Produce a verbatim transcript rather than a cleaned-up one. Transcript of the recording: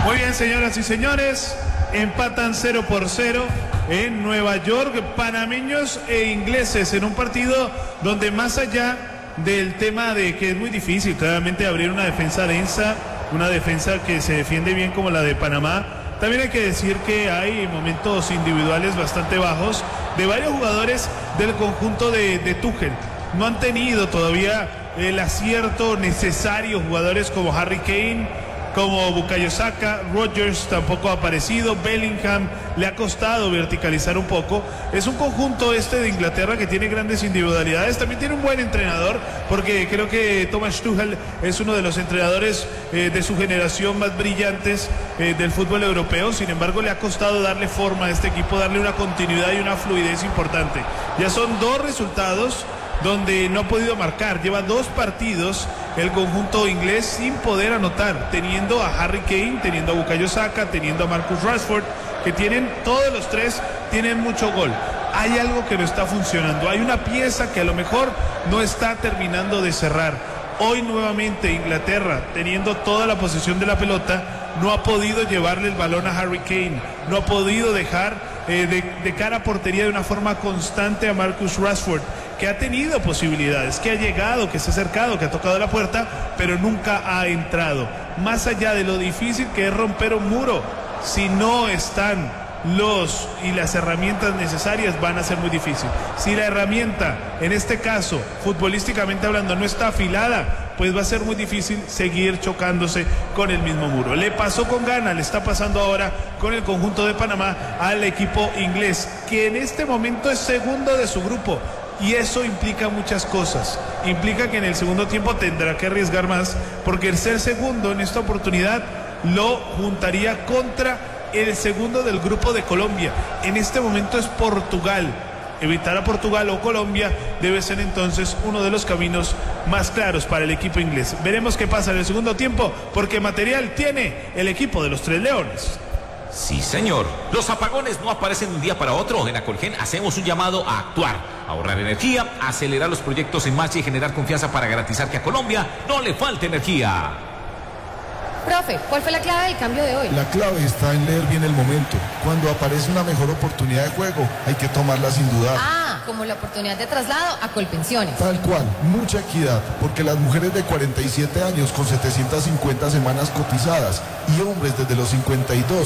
Muy bien, señoras y señores, empatan cero por cero en Nueva York, panameños e ingleses, en un partido donde, más allá del tema de que es muy difícil claramente abrir una defensa densa, una defensa que se defiende bien como la de Panamá, también hay que decir que hay momentos individuales bastante bajos de varios jugadores del conjunto de, de Tuchel. No han tenido todavía el acierto necesario jugadores como Harry Kane, como Bukayo Saka. Rodgers tampoco ha aparecido, Bellingham le ha costado verticalizar un poco. Es un conjunto este de Inglaterra que tiene grandes individualidades, también tiene un buen entrenador, porque creo que Thomas Tuchel es uno de los entrenadores eh, de su generación más brillantes eh, del fútbol europeo. Sin embargo, le ha costado darle forma a este equipo, darle una continuidad y una fluidez importante. Ya son dos resultados donde no ha podido marcar. Lleva dos partidos el conjunto inglés sin poder anotar, teniendo a Harry Kane, teniendo a Bukayo Saka, teniendo a Marcus Rashford, que tienen, todos los tres tienen mucho gol. Hay algo que no está funcionando, hay una pieza que a lo mejor no está terminando de cerrar. Hoy nuevamente Inglaterra, teniendo toda la posesión de la pelota, no ha podido llevarle el balón a Harry Kane, no ha podido dejar eh, de, de cara a portería de una forma constante a Marcus Rashford, que ha tenido posibilidades, que ha llegado, que se ha acercado, que ha tocado la puerta, pero nunca ha entrado. Más allá de lo difícil que es romper un muro, si no están los y las herramientas necesarias, van a ser muy difícil. Si la herramienta, en este caso, futbolísticamente hablando, no está afilada, pues va a ser muy difícil seguir chocándose con el mismo muro. Le pasó con Ghana, le está pasando ahora con el conjunto de Panamá al equipo inglés, que en este momento es segundo de su grupo. Y eso implica muchas cosas. Implica que en el segundo tiempo tendrá que arriesgar más, porque el ser segundo en esta oportunidad lo juntaría contra el segundo del grupo de Colombia. En este momento es Portugal. Evitar a Portugal o Colombia debe ser entonces uno de los caminos más claros para el equipo inglés. Veremos qué pasa en el segundo tiempo, porque material tiene el equipo de los Tres Leones. Sí, señor. Los apagones no aparecen de un día para otro. En Acolgen hacemos un llamado a actuar, a ahorrar energía, a acelerar los proyectos en marcha y generar confianza para garantizar que a Colombia no le falte energía. Profe, ¿cuál fue la clave del cambio de hoy? La clave está en leer bien el momento. Cuando aparece una mejor oportunidad de juego, hay que tomarla sin dudar. Ah, como la oportunidad de traslado a Colpensiones. Tal cual, mucha equidad, porque las mujeres de cuarenta y siete años con setecientas cincuenta semanas cotizadas y hombres desde los cincuenta y dos